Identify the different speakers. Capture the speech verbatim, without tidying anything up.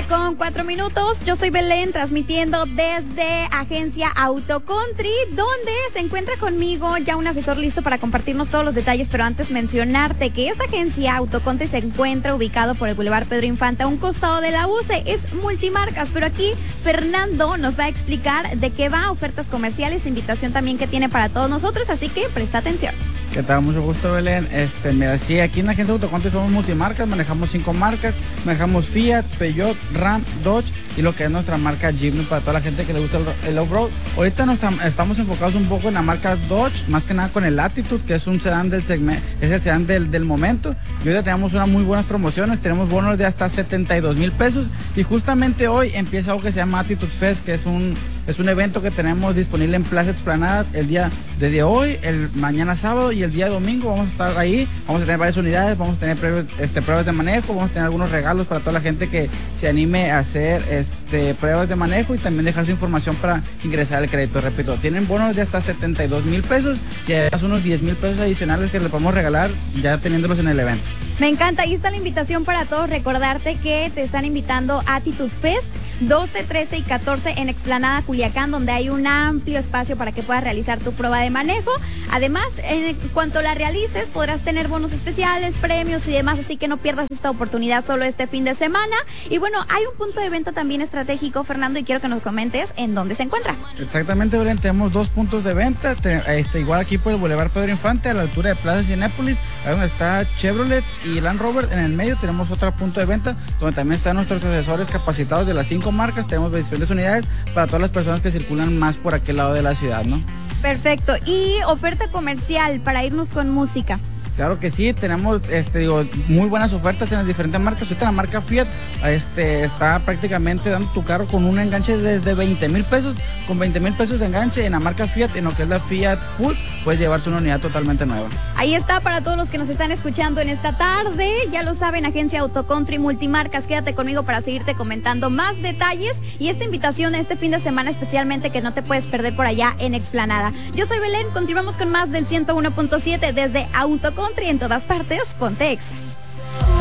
Speaker 1: con cuatro minutos. Yo soy Belén, transmitiendo desde Agencia Autocountry, donde se encuentra conmigo ya un asesor listo para compartirnos todos los detalles, pero antes mencionarte que esta agencia Autocountry se encuentra ubicado por el Boulevard Pedro Infante, a un costado de la U C E. Es multimarcas, pero aquí Fernando nos va a explicar de qué va, ofertas comerciales, invitación también que tiene para todos nosotros, así que presta atención.
Speaker 2: ¿Qué tal? Mucho gusto, Belén. Este, mira, sí, aquí en la agencia Autocountry somos multimarcas, manejamos cinco marcas, manejamos Fiat, Peugeot, Ram, Dodge y lo que es nuestra marca Jeepney para toda la gente que le gusta el, el off-road. Ahorita nuestra, estamos enfocados un poco en la marca Dodge, más que nada con el Latitude, que es un sedán del segmento, es el sedán del, del momento. Y hoy tenemos unas muy buenas promociones, tenemos bonos de hasta setenta y dos mil pesos y justamente hoy empieza algo que se llama Attitude Fest, que es un, es un evento que tenemos disponible en Plaza Explanada el día desde hoy, el mañana sábado y el día domingo. Vamos a estar ahí, vamos a tener varias unidades, vamos a tener pruebas, este, pruebas de manejo, vamos a tener algunos regalos para toda la gente que se anime a hacer este, pruebas de manejo y también dejar su información para ingresar al crédito. Repito, tienen bonos de hasta setenta y dos mil pesos y además unos diez mil pesos adicionales que les podemos regalar ya teniéndolos en el evento.
Speaker 1: Me encanta, ahí está la invitación para todos. Recordarte que te están invitando a Attitude Fest doce, trece y catorce en Explanada Culiacán, donde hay un amplio espacio para que puedas realizar tu prueba de manejo. Además, en cuanto la realices, podrás tener bonos especiales, premios y demás, así que no pierdas esta oportunidad solo este fin de semana. Y bueno, hay un punto de venta también estratégico, Fernando, y quiero que nos comentes en dónde se encuentra.
Speaker 2: Exactamente, Belén, tenemos dos puntos de venta, te, este, igual aquí por el Boulevard Pedro Infante, a la altura de Plaza Cinépolis, ahí donde está Chevrolet y Land Rover. En el medio tenemos otro punto de venta, donde también están nuestros asesores capacitados de las cinco marcas. Tenemos diferentes unidades para todas las personas que circulan más por aquel lado de la ciudad, ¿no?
Speaker 1: Perfecto. Y oferta comercial para irnos con música.
Speaker 2: Claro que sí, tenemos este, digo, muy buenas ofertas en las diferentes marcas. Ahorita la marca Fiat este, está prácticamente dando tu carro con un enganche desde veinte mil pesos. Con veinte mil pesos de enganche en la marca Fiat, en lo que es la Fiat Pulse, puedes llevarte una unidad totalmente nueva.
Speaker 1: Ahí está para todos los que nos están escuchando en esta tarde. Ya lo saben, Agencia Autocountry Multimarcas. Quédate conmigo para seguirte comentando más detalles y esta invitación a este fin de semana especialmente que no te puedes perder por allá en Explanada. Yo soy Belén, continuamos con más del ciento uno punto siete desde Autocountry. En todas partes, ponte Exa.